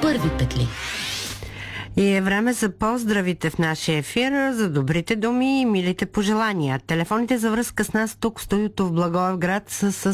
първи петли. И е време за поздравите в нашия ефир, за добрите думи и милите пожелания. Телефоните за връзка с нас тук в студиото в Благоевград са с